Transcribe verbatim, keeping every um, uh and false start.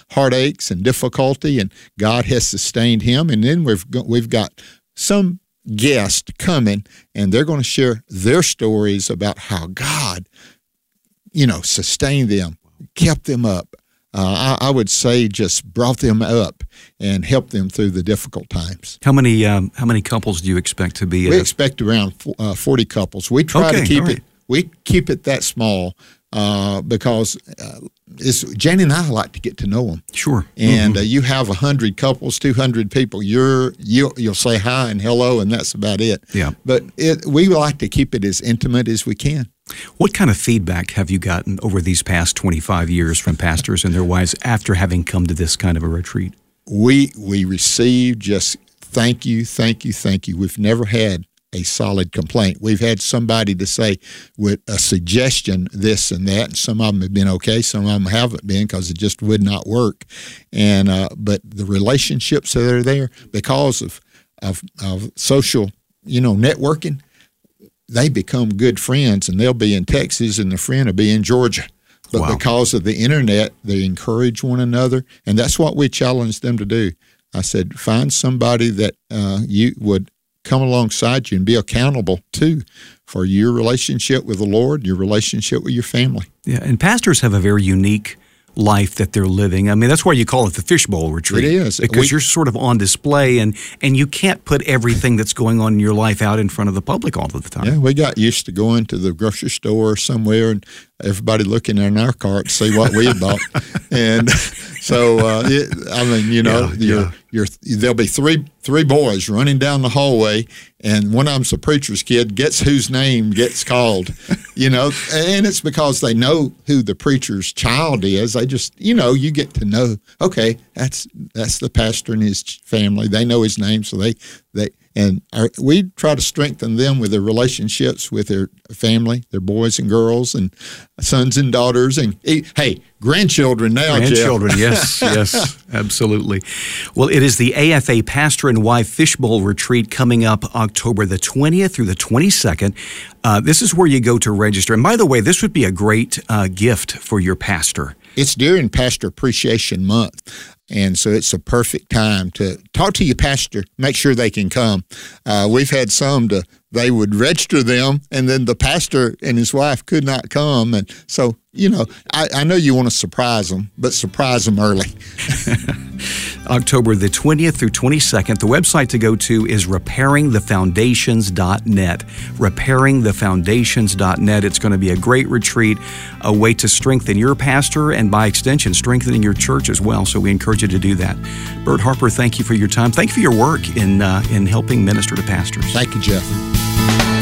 heartaches and difficulty, and God has sustained him. And then we've got, we've got some guests coming, and they're going to share their stories about how God, you know, sustained them, kept them up. Uh, I, I would say just brought them up and helped them through the difficult times. How many um, how many couples do you expect to be? We uh, expect around uh, forty couples. We try okay, to keep right. it. We keep it that small uh, because uh, it's, Janie and I like to get to know them. Sure. And mm-hmm. uh, you have a hundred couples, two hundred people. You're you you'll say hi and hello, and that's about it. Yeah. But it, we like to keep it as intimate as we can. What kind of feedback have you gotten over these past twenty-five years from pastors and their wives after having come to this kind of a retreat? We we receive just thank you, thank you, thank you. We've never had a solid complaint. We've had somebody to say with a suggestion, this and that, and some of them have been okay, some of them haven't been because it just would not work. And uh, but the relationships that are there because of of, of social, you know, networking, they become good friends, and they'll be in Texas, and the friend will be in Georgia. But wow. because of the internet, they encourage one another, and that's what we challenge them to do. I said, find somebody that uh, you would come alongside you and be accountable to for your relationship with the Lord, your relationship with your family. Yeah, and pastors have a very unique life that they're living. I mean, that's why you call it the fishbowl retreat. It is. Because we, you're sort of on display, and, and you can't put everything that's going on in your life out in front of the public all of the time. Yeah, we got used to going to the grocery store somewhere and everybody looking in our cart to see what we had bought. And so, uh, it, I mean, you know, yeah, you're, yeah. you're, there'll be three three boys running down the hallway, and one of them's a preacher's kid, gets whose name gets called, you know, and it's because they know who the preacher's child is. They just, you know, you get to know, okay, that's that's the pastor and his family. They know his name, so they, they and our, we try to strengthen them with their relationships with their family, their boys and girls, and sons and daughters, and hey, grandchildren now. Grandchildren, Jeff. yes, yes, absolutely. Well, it is the A F A Pastor and Wife Fishbowl Retreat coming up October the twentieth through the twenty-second. Uh, this is where you go to register. And by the way, this would be a great uh, gift for your pastor. It's during Pastor Appreciation Month, and so it's a perfect time to talk to your pastor, make sure they can come. Uh, we've had some to, they would register them, and then the pastor and his wife could not come. And so, you know, I, I know you want to surprise them, but surprise them early. October the twentieth through twenty-second. The website to go to is repairing the foundations dot net. repairing the foundations dot net. It's going to be a great retreat, a way to strengthen your pastor and by extension, strengthening your church as well. So we encourage you to do that. Bert Harper, thank you for your time. Thank you for your work in, uh, in helping minister to pastors. Thank you, Jeff.